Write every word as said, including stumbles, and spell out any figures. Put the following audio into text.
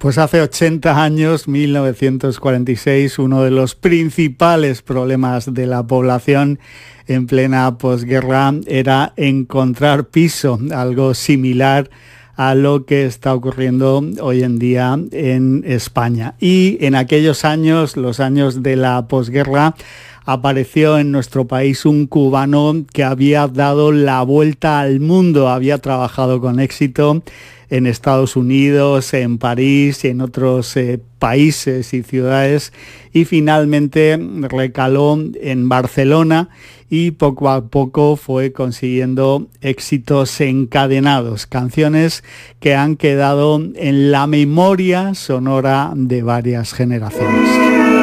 Pues hace ochenta años, mil novecientos cuarenta y seis, uno de los principales problemas de la población en plena posguerra era encontrar piso, algo similar a lo que está ocurriendo hoy en día en España. Y en aquellos años, los años de la posguerra, apareció en nuestro país un cubano que había dado la vuelta al mundo, había trabajado con éxito en Estados Unidos, en París y en otros eh, países y ciudades, y finalmente recaló en Barcelona y poco a poco fue consiguiendo éxitos encadenados, canciones que han quedado en la memoria sonora de varias generaciones.